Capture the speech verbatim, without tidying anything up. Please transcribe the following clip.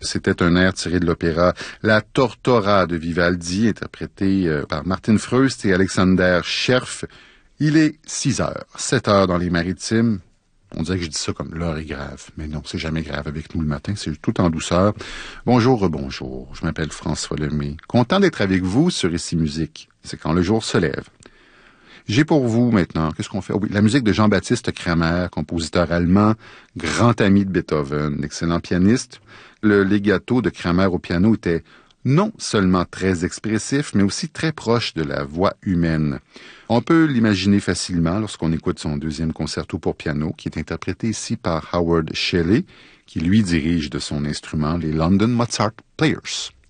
C'était un air tiré de l'opéra La Tortora de Vivaldi, interprété euh, par Martin Freust et Alexander Scherf. Il est six heures, sept heures dans les maritimes. On dirait que je dis ça comme l'heure est grave, mais non, c'est jamais grave avec nous le matin, c'est tout en douceur. Bonjour, bonjour, je m'appelle François Lemay. Content d'être avec vous sur Ici Musique. C'est quand le jour se lève. J'ai pour vous maintenant, qu'est-ce qu'on fait? Oh oui, la musique de Jean-Baptiste Cramer, compositeur allemand, grand ami de Beethoven, excellent pianiste. Le legato de Cramer au piano était non seulement très expressif, mais aussi très proche de la voix humaine. On peut l'imaginer facilement lorsqu'on écoute son deuxième concerto pour piano, qui est interprété ici par Howard Shelley, qui lui dirige de son instrument les London Mozart Players.